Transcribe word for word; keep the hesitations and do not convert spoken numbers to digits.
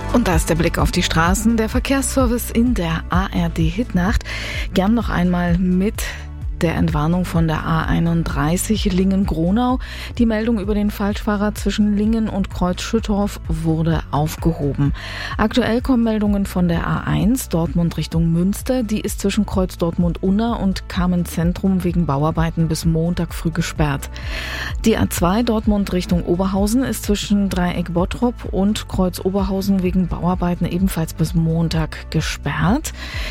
Und da ist der Blick auf die Straßen. Der Verkehrsservice in der A R D-Hitnacht. Gern noch einmal mit der Entwarnung von der A einunddreißig Lingen-Gronau. Die Meldung über den Falschfahrer zwischen Lingen und Kreuz-Schüttorf wurde aufgehoben. Aktuell kommen Meldungen von der A eins Dortmund Richtung Münster. Die ist zwischen Kreuz Dortmund-Unna und Kamen-Zentrum wegen Bauarbeiten bis Montag früh gesperrt. Die A zwei Dortmund Richtung Oberhausen ist zwischen Dreieck Bottrop und Kreuz Oberhausen wegen Bauarbeiten ebenfalls bis Montag gesperrt.